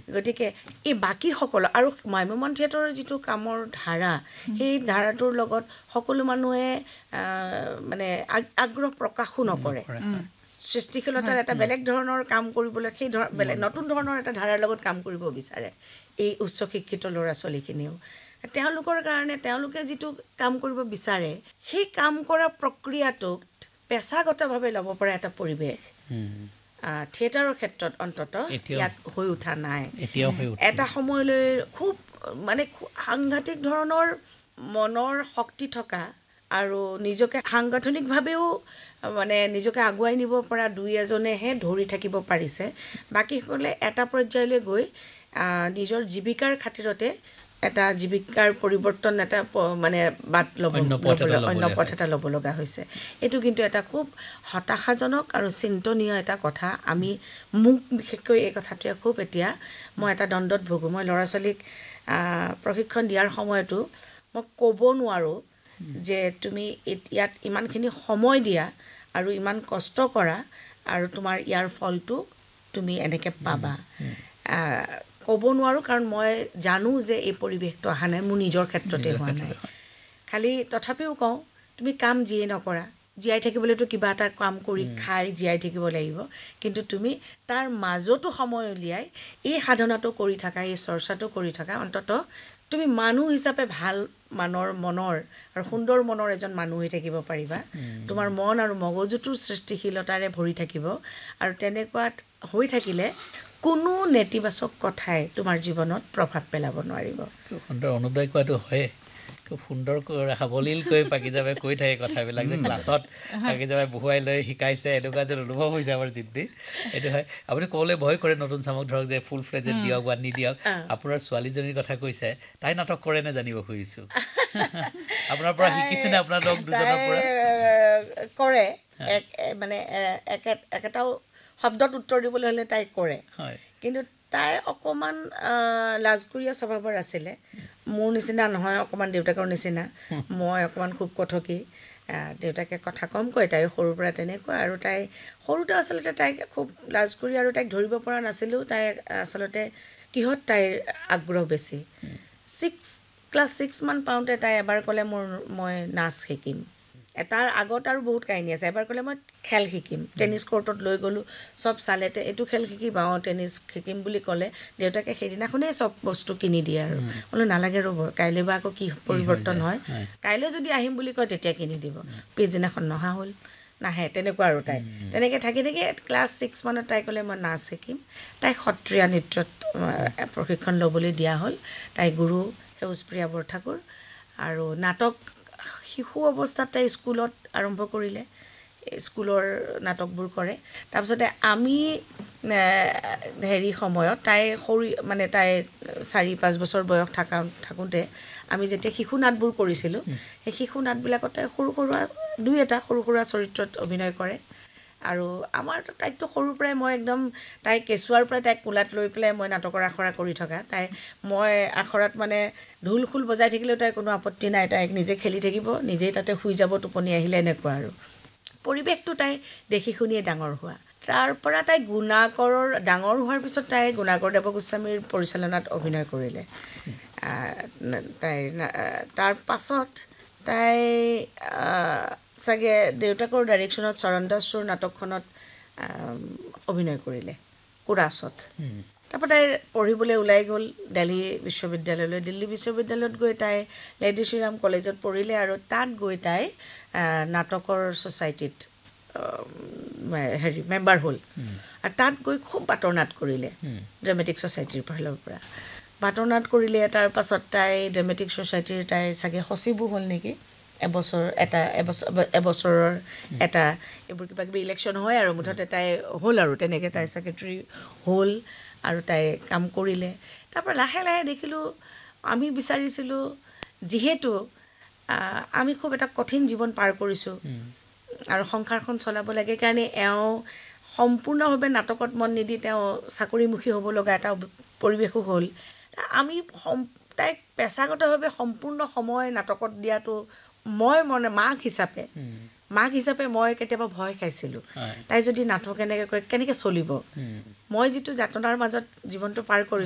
গতিকে এই বাকী সকলো আৰু মাইমমান থিয়েটাৰৰ যিটো কামৰ ধাৰা সেই ধাৰাটোৰ লগত সকলো মানুহে মানে আগ্ৰহ প্ৰকাশো নকৰে সৃষ্টিশীলতাৰ এটা বেলেগ ধৰণৰ কাম কৰিবলৈ সেই বেলেগ নতুন ধৰণৰ এটা ধাৰাৰ লগত কাম কৰিব বিচাৰে এই উচ্চ শিক্ষিত ল'ৰা ছোৱালীখিনিও তেওঁলোকৰ কাৰণে তেওঁলোকে যিটো কাম কৰিব বিচাৰে সেই কাম কৰা প্ৰক্ৰিয়াটোক পেছাগতভাৱে ল'ব পৰা এটা পৰিৱেশ থিয়েটাৰৰ ক্ষেত্ৰত অন্ততঃ ইয়াত হৈ উঠা নাই এটা সময়লৈ খুব মানে সাংঘাতিক ধৰণৰ মনৰ শক্তি থকা আৰু নিজকে সাংগঠনিকভাৱেও মানে নিজকে আগুৱাই নিব পৰা দুই এজনেহে ধৰি থাকিব পাৰিছে বাকীসকলে এটা পৰ্যায়লৈ গৈ নিজৰ জীৱিকাৰ খাতিৰতে এটা জীৱিকাৰ পৰিৱৰ্তন এটা মানে বাট অন্য পথ এটা ল'ব লগা হৈছে এইটো কিন্তু এটা খুব হতাশাজনক আৰু চিন্তনীয় এটা কথা আমি মোক বিশেষকৈ এই কথাটোৱে খুব এতিয়া মই এটা দ্বন্দ্বত ভোগোঁ মই ল'ৰা ছোৱালীক প্ৰশিক্ষণ দিয়াৰ সময়তো মই ক'ব নোৱাৰোঁ যে তুমি ইয়াত ইমানখিনি সময় দিয়া আৰু ইমান কষ্ট কৰা আৰু তোমাৰ ইয়াৰ ফলটো তুমি এনেকৈ পাবা ক'ব নোৱাৰোঁ কাৰণ মই জানো যে এই পৰিৱেশটো অহা নাই মোৰ নিজৰ ক্ষেত্ৰতে হোৱা নাই খালি তথাপিও কওঁ তুমি কাম যিয়ে নকৰা জীয়াই থাকিবলৈতো কিবা এটা কাম কৰি খাই জীয়াই থাকিব লাগিব কিন্তু তুমি তাৰ মাজতো সময় উলিয়াই এই সাধনাটো কৰি থাকা এই চৰ্চাটো কৰি থাকা অন্ততঃ তুমি মানুহ হিচাপে ভাল মনৰ আৰু সুন্দৰ মনৰ এজন মানুহ হৈ থাকিব পাৰিবা তোমাৰ মন আৰু মগজুটোৰ সৃষ্টিশীলতাৰে ভৰি থাকিব আৰু তেনেকুৱাত হৈ থাকিলে কোনো নেতিবাচক কথাই তোমাৰ জীৱনত প্ৰভাৱ পেলাব নোৱাৰিব সুন্দৰ অনুদয় কোৱাটো হয় খুব সুন্দৰকৈ সাৱলীলকৈ পাকিজাবে কৈ থাকে কথাবিলাক যে ক্লাছত পাকিজাবে বহুৱাই লৈ শিকাইছে এনেকুৱা যেন অনুভৱ হৈছে আমাৰ জিন্দি এইটো হয় আপুনি ক'বলৈ ভয় কৰে নতুন চামক ধৰক যে ফুল ফ্লেজেড দিয়ক বা নিদিয়ক আপোনাৰ ছোৱালীজনীৰ কথা কৈছে তাই নাটক কৰে নে জানিব খুজিছোঁ আপোনাৰ পৰা শিকিছেনে আপোনাৰ লগ দুজনৰ পৰা কৰে মানে একেটাও শব্দত উত্তৰ দিবলৈ হ'লে তাই কৰে কিন্তু তাই অকণমান লাজকুৰীয়া স্বভাৱৰ আছিলে মোৰ নিচিনা নহয় অকণমান দেউতাকৰ নিচিনা মই অকণমান খুব কথকি দেউতাকে কথা কম কয় তাই সৰুৰ পৰা তেনেকুৱা আৰু তাই সৰুতে আচলতে তাইক খুব লাজকুৰী আৰু তাইক ধৰিব পৰা নাছিলোঁ তাই আচলতে কিহত তাইৰ আগ্ৰহ বেছি ক্লাছ 6 মান পাওঁতে তাই এবাৰ ক'লে মই নাচ শিকিম তাৰ আগত আৰু বহুত কাহিনী আছে এবাৰ ক'লে মই খেল শিকিম টেনিছ কৰ্টত লৈ গ'লোঁ চব চালে এইটো খেল শিকিবা টেনিছ শিকিম বুলি ক'লে দেউতাকে সেইদিনাখনেই চব বস্তু কিনি দিয়ে আৰু বোলো নালাগে ৰ'ব কাইলৈ বা আকৌ কি পৰিৱৰ্তন হয় কাইলৈ যদি আহিম বুলি কয় তেতিয়া কিনি দিব পিছদিনাখন নহা হ'ল নাহে তেনেকুৱা আৰু তাই তেনেকৈ থাকি থাকি ক্লাছ 6 মানত তাই ক'লে মই নাচ শিকিম তাইক সত্ৰীয়া নৃত্যত প্ৰশিক্ষণ ল'বলৈ দিয়া হ'ল তাই গুৰু সেউজপ্ৰিয়া বৰঠাকুৰ আৰু নাটক শিশু অৱস্থাত তাই স্কুলত আৰম্ভ কৰিলে স্কুলৰ নাটকবোৰ কৰে তাৰপিছতে আমি সময়ত তাই সৰু মানে তাই 4-5 বছৰ বয়স থাকোঁতে আমি যেতিয়া শিশু নাটবোৰ কৰিছিলোঁ সেই শিশু নাটবিলাকত তাই দুই এটা সৰু সুৰা চৰিত্ৰত অভিনয় কৰে আৰু আমাৰ তাইকতো সৰুৰ পৰাই মই একদম তাই কেঁচুৱাৰ পৰাই তাইক কোলাত লৈ পেলাই মই নাটকৰ আখৰা কৰি থকা মই আখৰাত মানে ঢোল খোল বজাই থাকিলেও তাইৰ কোনো আপত্তি নাই তাইক নিজে খেলি থাকিব নিজেই তাতে শুই যাব টোপনি আহিলে এনেকুৱা আৰু পৰিৱেশটো তাই দেখি শুনিয়ে ডাঙৰ হোৱা তাৰ পৰা তাই গুণাকৰৰ ডাঙৰ হোৱাৰ পিছত তাই গুণাকৰ দেৱগোস্বামীৰ পৰিচালনাত অভিনয় কৰিলে তাৰ পাছত তাই চাগে দেউতাকৰ ডাইৰেকশ্যনত চৰণ দাসৰ নাটকখনত অভিনয় কৰিলে কোৰাছত তাৰপৰা তাই পঢ়িবলৈ ওলাই গ'ল দিল্লী বিশ্ববিদ্যালয়ত গৈ তাই লেডি শ্ৰীৰাম কলেজত পঢ়িলে আৰু তাত গৈ তাই নাটকৰ ছ'চাইটিত মেম্বাৰ হ'ল আৰু তাত গৈ খুব বাটৰ নাট কৰিলে ড্ৰামেটিক ছ'চাইটিৰ ফালৰ পৰা বাটৰ নাট কৰিলে তাৰ পাছত তাই ড্ৰামেটিক ছ'চাইটিৰ তাই চাগে সচিবো হ'ল নেকি এবছৰৰ এটা এইবোৰ কিবা কিবি ইলেকশ্যন হয় আৰু মুঠতে তাই হ'ল আৰু তেনেকৈ তাই ছেক্ৰেটাৰী হ'ল আৰু তাই কাম কৰিলে তাৰপৰা লাহে লাহে দেখিলোঁ আমি বিচাৰিছিলোঁ যিহেতু আমি খুব এটা কঠিন জীৱন পাৰ কৰিছোঁ আৰু সংসাৰখন চলাব লাগে কাৰণে এওঁ সম্পূৰ্ণভাৱে নাটকত মন নিদি তেওঁ চাকৰিমুখী হ'ব লগা এটা পৰিৱেশো হ'ল আমি তাইক পেছাগতভাৱে সম্পূৰ্ণ সময় নাটকত দিয়াটো মই মাক হিচাপে মই কেতিয়াবা ভয় খাইছিলোঁ তাই যদি নাটক এনেকৈ কৰে কেনেকৈ চলিব মই যিটো যাতনাৰ মাজত জীৱনটো পাৰ কৰিছোঁ